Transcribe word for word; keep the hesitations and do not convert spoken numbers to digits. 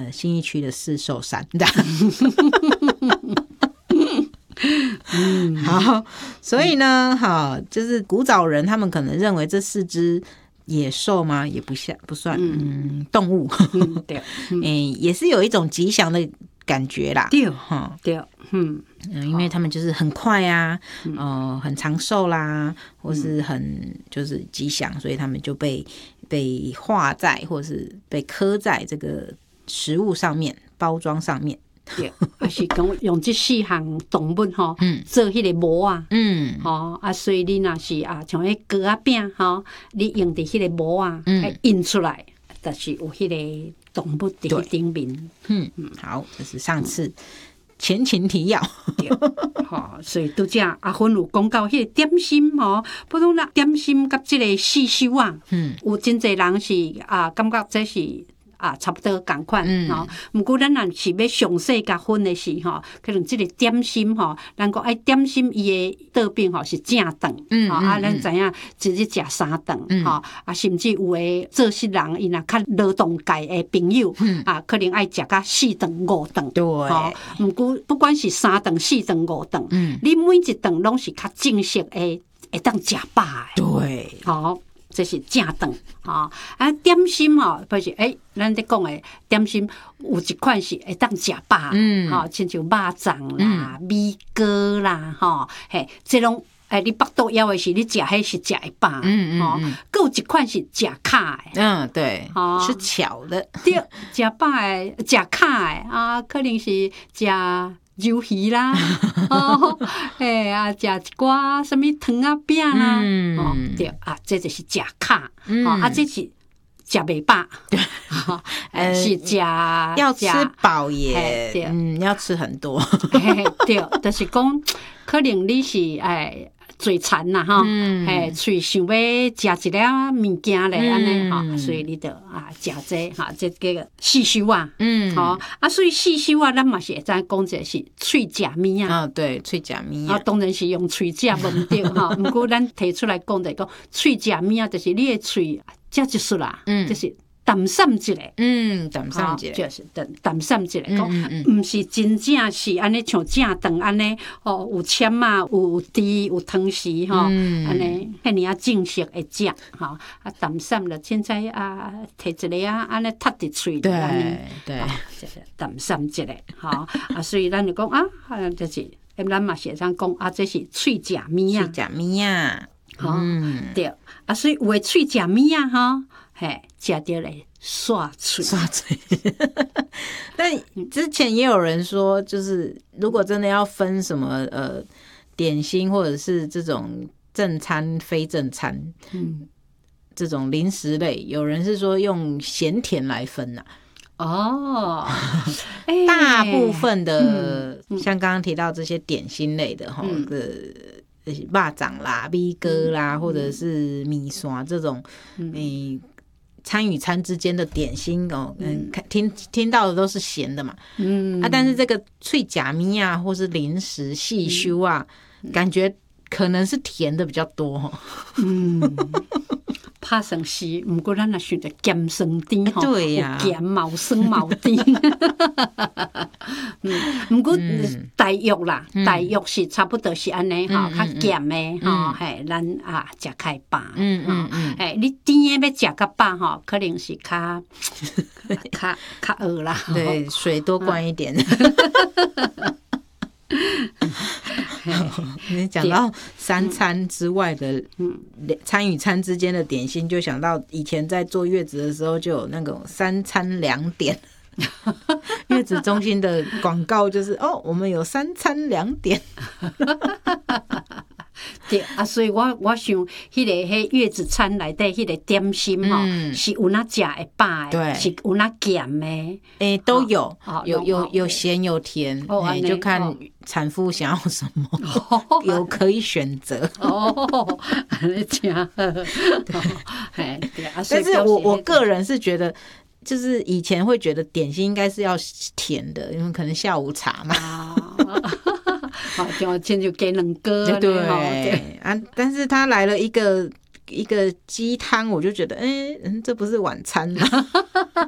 呃信义区的四寿山的。嗯，好，所以呢，好，就是古早人他们可能认为这四只野兽吗？也不像不算，嗯，动物， 嗯，对， 嗯、欸，也是有一种吉祥的感觉啦， 对，哈，对，嗯。 嗯，因为他们就是很快啊，嗯、呃，很长寿啦，或是很就是吉祥，所以他们就被被画在或是被刻在这个食物上面、包装上面。 对，还是讲用这四项动物吼，做迄个模啊，嗯，吼啊，所以你若是啊，像迄糕仔饼吼，你用伫迄个模啊，嗯，印出来，就是有迄个动物伫迄顶面。 嗯嗯，好，这是上次。前情提要， 好，所以拄则阿芬有讲到迄个点心吼，普通啦点心甲即个四修啊，嗯，有真侪人是啊，感觉这是啊差不多共款吼。毋过咱若是要详细甲分的是吼，可能即个点心吼，咱讲爱点心伊的桌边吼是正长，嗯，啊，咱知影一日食三顿，吼，啊，甚至有诶做事人伊若较劳动界的朋友，啊，可能爱食甲四顿五顿， 对， 吼。毋过不管是三顿、四顿、五顿，嗯，你每一顿拢是较正式诶，会当食饱诶， 对， 吼。这是正顿吼，啊点心吼，譬如诶，咱咧讲诶点心有一款是会当食饱，嗯，吼，亲像肉粽啦、米糕啦，吼，嘿，这种诶，你腹肚枵诶时，你食迄是食会饱，嗯嗯，吼，佫有一款是食卡诶， 嗯，对，是巧的， 对，食饱诶，食卡诶，啊，可能是食。鱿鱼啦，哦，哎啊，食一寡什么汤啊饼啦，嗯、哦，对啊，这就是食卡，嗯、哦，啊，这是食袂饱，对，呃，是食要吃饱也，嗯，要吃很多， 对，就是讲，可能你是哎。嘴馋啦吼，嘿，喙想要食一粒物件咧，安尼吼，所以你着啊食这哈，这个四修啊，嗯，吼啊，所以四修啊，咱嘛是会知讲这是喙食物啊， 啊，对，喙食物啊， 当然是用喙食无毋对吼，毋过咱提出来讲就讲喙食物啊，就是你的喙食一束啦，嗯，就是。淡散一下， 嗯，淡散一下， 就是淡淡散一下，讲毋是真正是安尼像正顿安尼，哦，有签啊，有猪，有汤匙吼，安尼遐尔啊正式会食，吼啊淡散了，凊彩啊，摕一个啊，安尼插伫喙里，安尼， 对， 就是淡散一下，吼啊，所以咱就讲啊，就是，咱嘛是会当讲啊，这是喙食物啊， 喙食物啊， 嗯，对，啊，所以有诶喙食物啊，吼。嘿，食到嘞刷嘴， 刷嘴。但之前也有人说，就是如果真的要分什么呃点心或者是这种正餐、非正餐，嗯，这种零食类，有人是说用咸甜来分呐、啊。哦，大部分的、嗯、像刚刚提到这些点心类的哈，嗯呃，肉粽啦、米糕啦，嗯、或者是米线这种，嗯。欸餐与餐之间的点心哦，嗯，听听到的都是咸的嘛，嗯啊，但是这个脆假米啊，或是零食细修啊，嗯、感觉可能是甜的比较多哈，嗯， 拍算是，不过咱若想着咸酸甜吼， 对呀、 啊，咸毛酸毛甜，嗯，不过大约啦，嗯、大约是差不多是安尼吼，较咸的吼，嘿，咱啊食较饱，嗯嗯嗯，哎，你甜的要食较饱吼，可能是较较较饿啦， 对，水多灌一点。你讲到三餐之外的餐与餐之间的点心，就想到以前在坐月子的时候就有那种三餐两点。月子中心的广告就是哦，我们有三餐两点。 对啊，所以我我想，迄、那个迄月子餐内底迄个点心吼，嗯、是有哪食会饱的，是有哪咸的，诶、 欸，都有，哦、有有有咸有甜，哦欸、就看产妇想要什么，哦、有可以选择。哦， 安尼真好。 对，对啊，但是我我个人是觉得。就是以前会觉得点心应该是要甜的，因为可能下午茶嘛。 好，就先就给两个。 对对啊，但是他来了一个一个鸡汤，我就觉得，哎、欸，这不是晚餐吗？